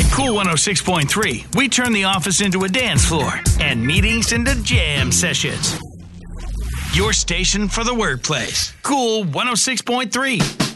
Cool 106.3. We turn the office into a dance floor and meetings into jam sessions. Your station for the workplace. Cool 106.3.